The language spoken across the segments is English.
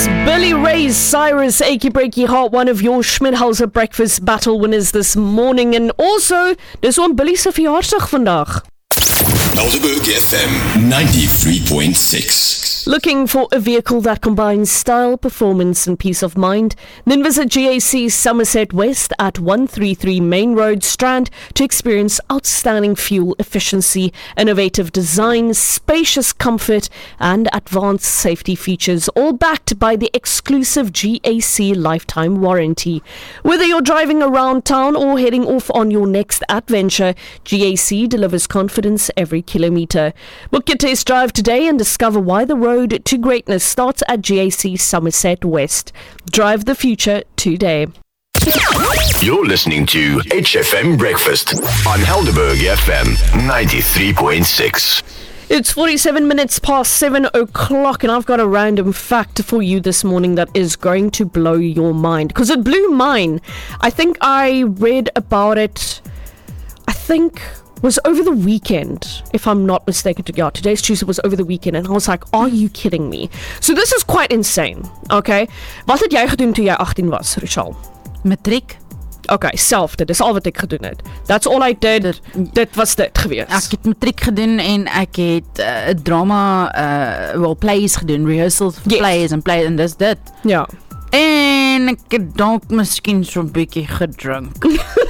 Yes, Billy Ray Cyrus, Achy Breaky Heart, one of your Schmidhauser Breakfast Battle winners this morning. And also, dis oom Billy se verjaarsdag vandag. Helderberg FM 93.6. Looking for a vehicle that combines style, performance and peace of mind? Then visit GAC Somerset West at 133 Main Road, Strand to experience outstanding fuel efficiency, innovative design, spacious comfort and advanced safety features, all backed by the exclusive GAC lifetime warranty. Whether you're driving around town or heading off on your next adventure, GAC delivers confidence every kilometre. Book your test drive today and discover why the road to greatness starts at GAC Somerset West. Drive the future today. You're listening to HFM Breakfast on Helderberg FM 93.6. It's 47 minutes past 7 o'clock and I've got a random fact for you this morning that is going to blow your mind. Because it blew mine. I think I read about it, was over the weekend, if I'm not mistaken. Yeah, today's Tuesday, was over the weekend, and I was like, are you kidding me? So this is quite insane, okay? Wat het jy gedoen toe jy 18 was, Richelle? Matriek. Okay, selfde, dis al wat ek gedoen het. That's all I did, dit was dit gewees. Ek het matriek gedoen en ek het drama, plays gedoen, rehearsals for plays en dis dit. Ja. En ek het dalk miskien so'n bietjie gedrink.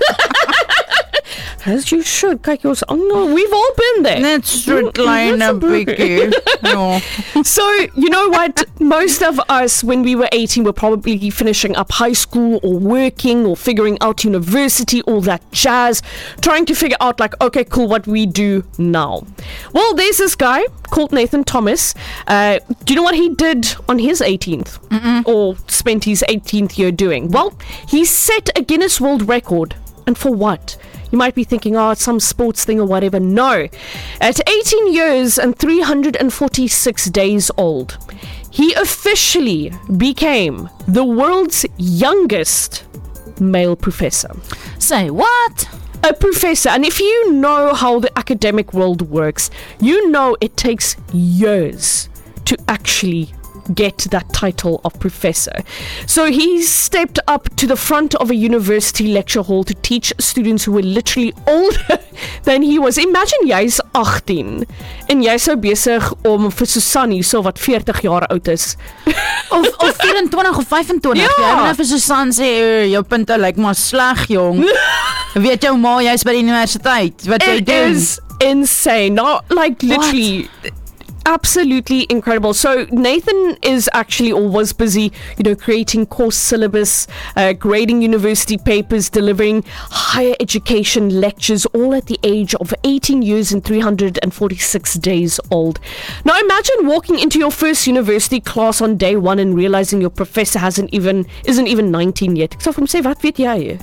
As you should. Kyk, ons, we've all been there. Net so klein bietjie. No. So, you know what? Most of us, when we were 18, were probably finishing up high school or working or figuring out university, all that jazz, trying to figure out like, okay, cool, what we do now. Well, there's this guy called Nathan Thomas. Do you know what he did on his 18th? Or spent his 18th year doing? Well, he set a Guinness World Record. And for what? You might be thinking, it's some sports thing or whatever. No. At 18 years and 346 days old, he officially became the world's youngest male professor. Say what? A professor. And if you know how the academic world works, you know it takes years to actually get that title of professor. So he stepped up to the front of a university lecture hall to teach students who were literally older than he was. Imagine jy's 18 en jy sou besig om vir Susan hier so wat 40 jaar oud is. Of 24 of 25. Ja. Jy moet vir Susan sê, jou punte lyk maar sleg, jong. Weet jou ma, jy's by die universiteit. Wat jy doen? It is insane. Not like literally... What? Absolutely incredible. So Nathan is actually, or was busy, creating course syllabus, grading university papers, delivering higher education lectures, all at the age of 18 years and 346 days old. Now imagine walking into your first university class on day one and realizing your professor isn't even 19 yet. So from say, wat weet jy?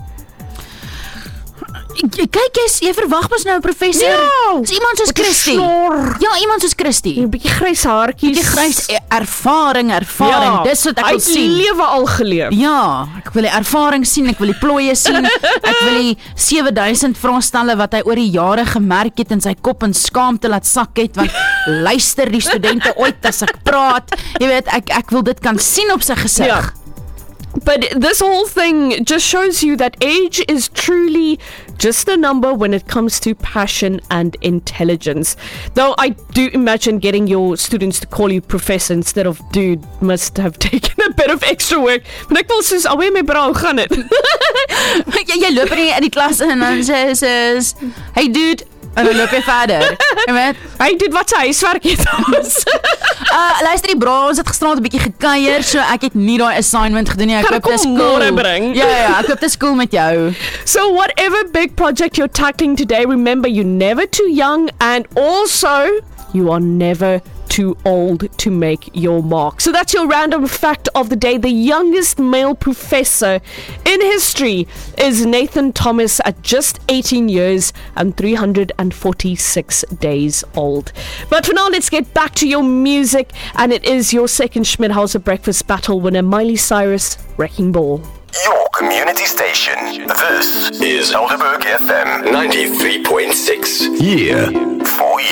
Kyk, jy verwag mos nou 'n professor. Ja, is iemand soos Christie. Ja, iemand soos Christie. 'n bietjie grys haartjies. Bietjie grys ervaring. Ja, dis wat ek wil sien. Hy lewe al geleef. Ja, ek wil die ervaring sien, ek wil die plooie sien. Ek wil die 7000 vraestelle wat hy oor die jare gemerk het in sy kop en skaamte laat sak het, want luister die studente ooit as ek praat. Jy weet, ek wil dit kan sien op sy gesig. Ja. But this whole thing just shows you that age is truly just a number when it comes to passion and intelligence. Though I do imagine getting your students to call you professor instead of dude must have taken a bit of extra work. Maar ek wil soos, alweer my bra, hoe gaan dit? Jy loop in die klas en dan sê, hey dude, en dan loop jy verder. Hy doen wat sy huiswerk het ons. Luister die bra, ons het gisterand 'n bietjie gekuier, so ek het nie daai assignment gedoen nie. Ek loop te skool bring. Ja, ek loop te skool met jou. So whatever big project you're tackling today, remember you're never too young and also you are never too old to make your mark. So that's your random fact of the day. The youngest male professor in history is Nathan Thomas at just 18 years and 346 days old. But for now, let's get back to your music, and it is your second Schmidhauser Breakfast Battle winner, Miley Cyrus, Wrecking Ball. Your community station. This is Helderberg FM 93.6. Here for you.